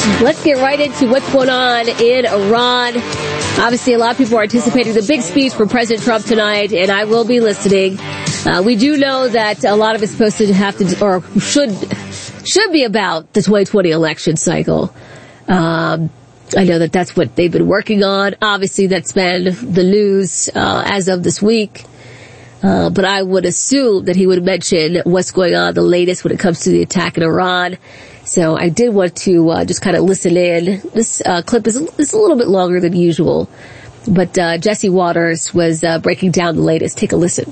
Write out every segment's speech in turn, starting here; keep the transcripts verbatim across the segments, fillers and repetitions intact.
let's get right into what's going on in Iran. Obviously, a lot of people are anticipating the big speech from President Trump tonight, and I will be listening. Uh, we do know that a lot of it's supposed to have to, or should, should be about the twenty twenty election cycle. Um, I know that that's what they've been working on. Obviously, that's been the news uh, as of this week. Uh, but I would assume that he would mention what's going on, the latest when it comes to the attack in Iran. So I did want to uh, just kind of listen in. This uh, clip is, is a little bit longer than usual. But uh, Jesse Waters was uh, breaking down the latest. Take a listen.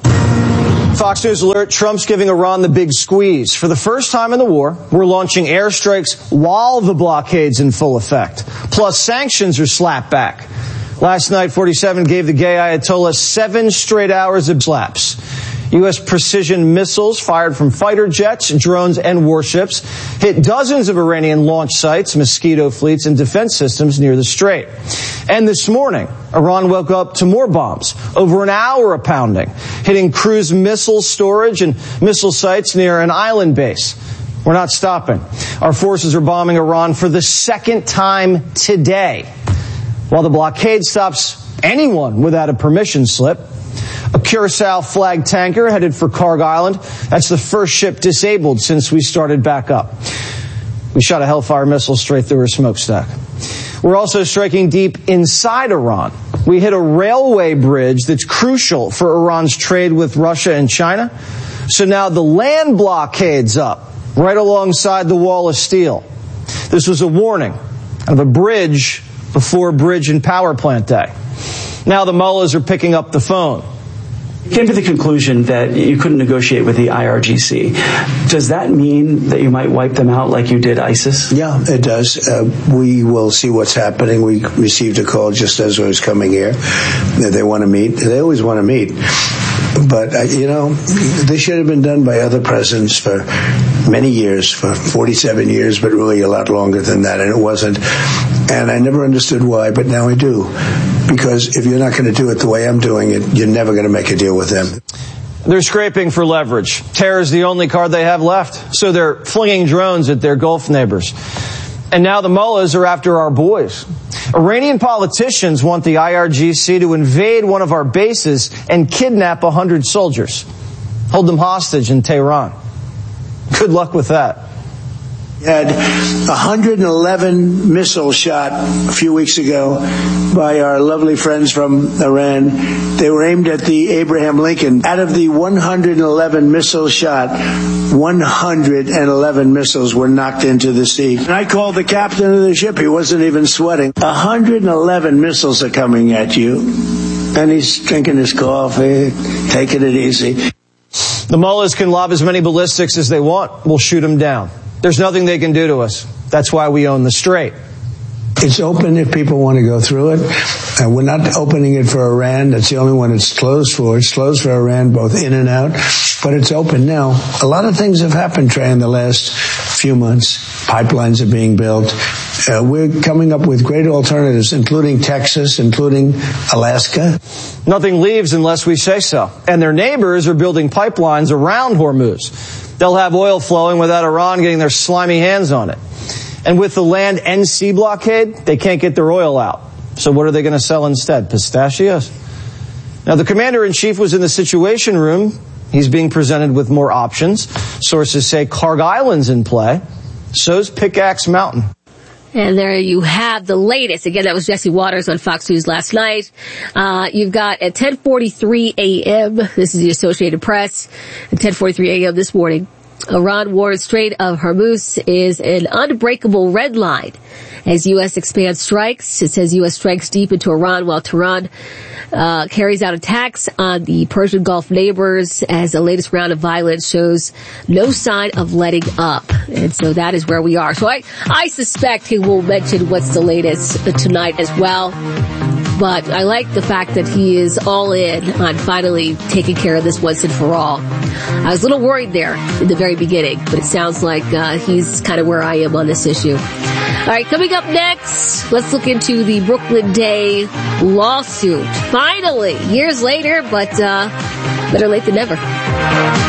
Fox News alert, Trump's giving Iran the big squeeze. For the first time in the war, we're launching airstrikes while the blockade's in full effect. Plus, sanctions are slapped back. Last night, forty-seven gave the gay Ayatollah seven straight hours of slaps. U S precision missiles fired from fighter jets, drones, and warships hit dozens of Iranian launch sites, Mosquito fleets, and defense systems near the Strait. And this morning, Iran woke up to more bombs, over an hour of pounding, hitting cruise missile storage and missile sites near an island base. We're not stopping. Our forces are bombing Iran for the second time today. While the blockade stops anyone without a permission slip, a Curacao flagged tanker headed for Karg Island. That's the first ship disabled since we started back up. We shot a Hellfire missile straight through her smokestack. We're also striking deep inside Iran. We hit a railway bridge that's crucial for Iran's trade with Russia and China. So now the land blockade's up, right alongside the wall of steel. This was a warning of a bridge before Bridge and Power Plant Day. Now the mullahs are picking up the phone. You came to the conclusion that you couldn't negotiate with the I R G C. Does that mean that you might wipe them out like you did ISIS? Yeah, it does. Uh, we will see what's happening. We received a call just as I was coming here that they want to meet. They always want to meet. But, uh, you know, this should have been done by other presidents for many years, for forty-seven years, but really a lot longer than that, and it wasn't. And I never understood why, but now I do. Because if you're not going to do it the way I'm doing it, you're never going to make a deal with them. They're scraping for leverage. Terror is the only card they have left. So they're flinging drones at their Gulf neighbors. And now the mullahs are after our boys. Iranian politicians want the I R G C to invade one of our bases and kidnap one hundred soldiers. Hold them hostage in Tehran. Good luck with that. We had one hundred eleven missiles shot a few weeks ago by our lovely friends from Iran. They were aimed at the Abraham Lincoln. Out of the one hundred eleven missiles shot, one hundred eleven missiles were knocked into the sea. And I called the captain of the ship. He wasn't even sweating. one hundred eleven missiles are coming at you. And he's drinking his coffee, taking it easy. The mullahs can lob as many ballistics as they want. We'll shoot them down. There's nothing they can do to us. That's why we own the Strait. It's open if people want to go through it. Uh, we're not opening it for Iran. That's the only one it's closed for. It's closed for Iran, both in and out. But it's open now. A lot of things have happened, Trey, in the last few months. Pipelines are being built. Uh, we're coming up with great alternatives, including Texas, including Alaska. Nothing leaves unless we say so. And their neighbors are building pipelines around Hormuz. They'll have oil flowing without Iran getting their slimy hands on it. And with the land and sea blockade, they can't get their oil out. So what are they going to sell instead? Pistachios? Now, the commander-in-chief was in the Situation Room. He's being presented with more options. Sources say Karg Island's in play. So's Pickaxe Mountain. And there you have the latest. Again, that was Jesse Waters on Fox News last night. Uh, you've got at ten forty-three a.m., this is the Associated Press, at ten forty-three a.m. this morning, Iran warns Strait of Hormuz is an unbreakable red line as U S expands strikes. It says U S strikes deep into Iran while Tehran uh, carries out attacks on the Persian Gulf neighbors as the latest round of violence shows no sign of letting up. And so that is where we are. So I, I suspect he will mention what's the latest tonight as well. But I like the fact that he is all in on finally taking care of this once and for all. I was a little worried there in the very beginning, but it sounds like uh, he's kind of where I am on this issue. All right, coming up next, let's look into the Brooklyn Day lawsuit. Finally, years later, but uh, better late than never.